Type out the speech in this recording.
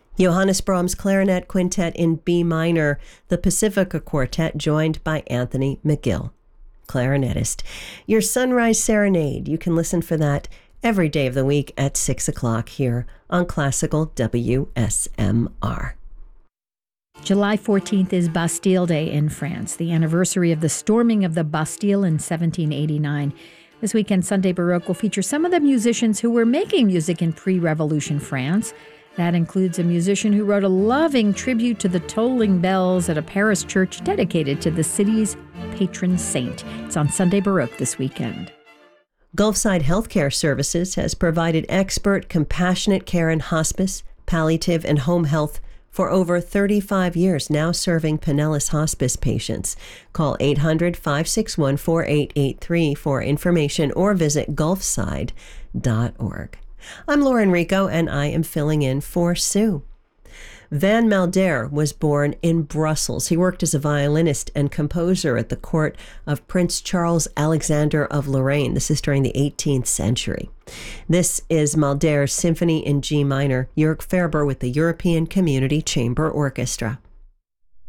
Johannes Brahms Clarinet Quintet in B minor, the Pacifica Quartet joined by Anthony McGill, clarinetist. Your Sunrise Serenade, you can listen for that every day of the week at 6 o'clock here on Classical WSMR. July 14th is Bastille Day in France, the anniversary of the storming of the Bastille in 1789. This weekend, Sunday Baroque will feature some of the musicians who were making music in pre-revolution France. That includes a musician who wrote a loving tribute to the tolling bells at a Paris church dedicated to the city's patron saint. It's on Sunday Baroque this weekend. Gulfside Healthcare Services has provided expert, compassionate care in hospice, palliative, and home health for over 35 years, now serving Pinellas Hospice patients. Call 800-561-4883 for information or visit gulfside.org. I'm Lauren Rico, and I am filling in for Sue. Van Malder was born in Brussels. He worked as a violinist and composer at the court of Prince Charles Alexander of Lorraine. This is during the 18th century. This is Malder's Symphony in G minor, Jörg Ferber with the European Community Chamber Orchestra.